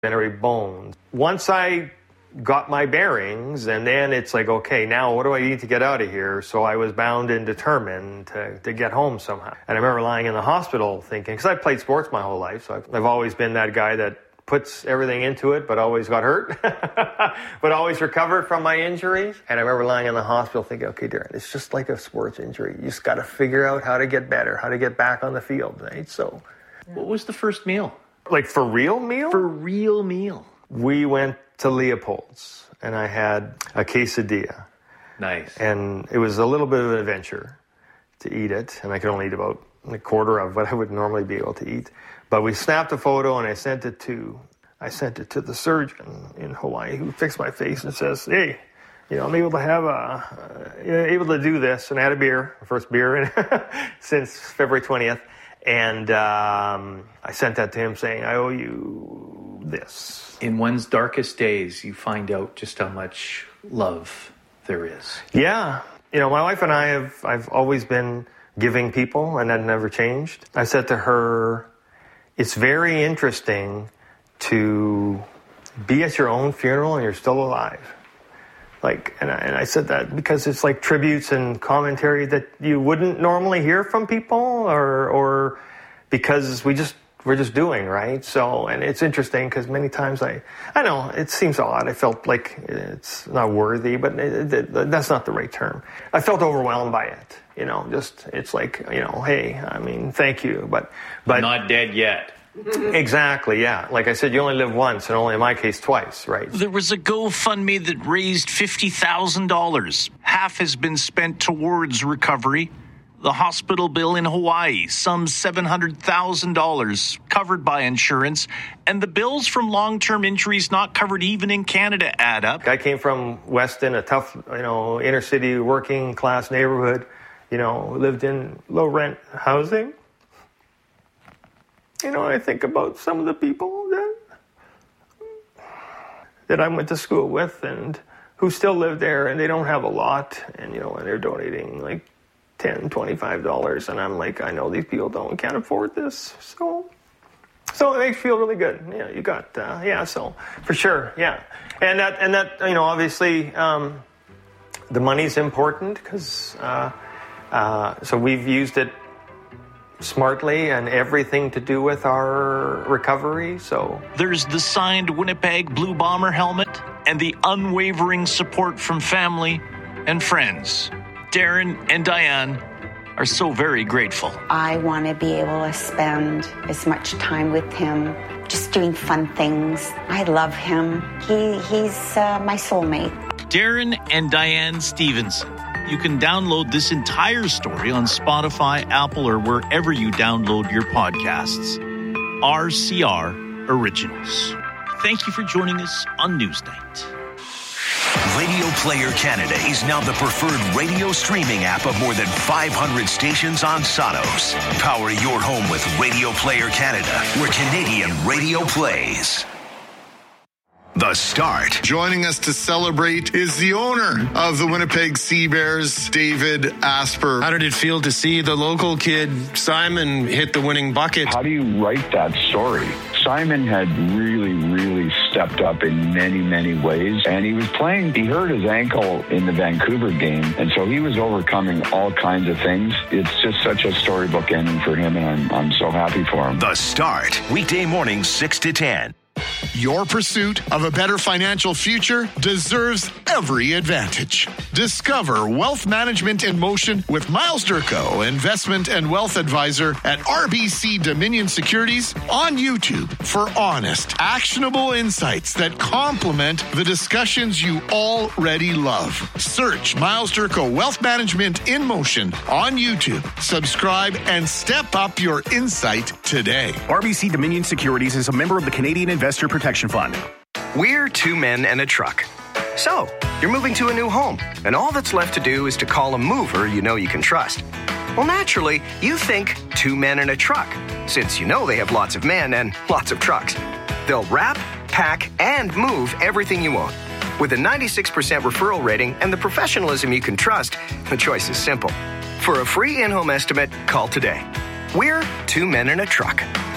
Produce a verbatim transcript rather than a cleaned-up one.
Every bone. Once I got my bearings, and then it's like, okay, now what do I need to get out of here? So I was bound and determined to, to get home somehow. And I remember lying in the hospital thinking, because I played sports my whole life, so I've, I've always been that guy that puts everything into it, but always got hurt, but always recovered from my injuries. And I remember lying in the hospital thinking, okay, Darren, it's just like a sports injury. You just got to figure out how to get better, how to get back on the field, right? So, what was the first meal? Like for real meal? For real meal. We went to Leopold's, and I had a quesadilla. Nice. And it was a little bit of an adventure to eat it, and I could only eat about a quarter of what I would normally be able to eat. But we snapped a photo, and I sent it to I sent it to the surgeon in Hawaii who fixed my face and says, hey, you know, I'm able to have a, uh, able to do this. And I had a beer, the first beer in since February twentieth. And um, I sent that to him saying, I owe you this. In one's darkest days, you find out just how much love there is. Yeah. You know, my wife and I have, I've always been giving people, and that never changed. I said to her, it's very interesting to be at your own funeral and you're still alive. Like, and I, and I said that because it's like tributes and commentary that you wouldn't normally hear from people, or, or because we just, we're just doing, right? So, and it's interesting because many times I, I know it seems odd. I felt like it's not worthy, but it, it, that's not the right term. I felt overwhelmed by it, you know, just, it's like, you know, hey, I mean, thank you, but, but not dead yet. Exactly, yeah. Like I said, you only live once, and only in my case twice, right? There was a GoFundMe that raised fifty thousand dollars. Half has been spent towards recovery. The hospital bill in Hawaii, some seven hundred thousand dollars, covered by insurance. And the bills from long-term injuries not covered even in Canada add up. I came from Weston, a tough, you know, inner-city working-class neighborhood, you know, lived in low-rent housing. You know, I think about some of the people that that I went to school with and who still live there, and they don't have a lot, and, you know, and they're donating like ten dollars, twenty-five dollars, and I'm like, I know these people don't, can't afford this, so, so it makes you feel really good. Yeah, you got, uh, yeah, so, for sure, yeah. And that, and that, you know, obviously, um, the money's important, because, uh, uh, so we've used it smartly and everything to do with our recovery, so. There's the signed Winnipeg Blue Bomber helmet and the unwavering support from family and friends. Darren and Diane are so very grateful. I want to be able to spend as much time with him, just doing fun things. I love him. He He's uh, my soulmate. Darren and Diane Stevenson. You can download this entire story on Spotify, Apple, or wherever you download your podcasts. R C R Originals. Thank you for joining us on Newsnight. Radio Player Canada is now the preferred radio streaming app of more than five hundred stations on Sonos. Power your home with Radio Player Canada, where Canadian radio plays. The Start. Joining us to celebrate is the owner of the Winnipeg Sea Bears, David Asper. How did it feel to see the local kid, Simon, hit the winning bucket? How do you write that story? Simon had really, really stepped up in many, many ways, and he was playing. He hurt his ankle in the Vancouver game, and so he was overcoming all kinds of things. It's just such a storybook ending for him, and I'm, I'm so happy for him. The Start. Weekday mornings, six to ten. Your pursuit of a better financial future deserves every advantage. Discover Wealth Management in Motion with Miles Durko, Investment and Wealth Advisor at R B C Dominion Securities, on YouTube for honest, actionable insights that complement the discussions you already love. Search Miles Durko Wealth Management in Motion on YouTube. Subscribe and step up your insight today. R B C Dominion Securities is a member of the Canadian Investor Protection Fund. We're two men and a truck. So, you're moving to a new home, and all that's left to do is to call a mover you know you can trust. Well, naturally, you think two men and a truck, since you know they have lots of men and lots of trucks. They'll wrap, pack, and move everything you own. With a ninety-six percent referral rating and the professionalism you can trust, the choice is simple. For a free in-home estimate, call today. We're two men and a truck.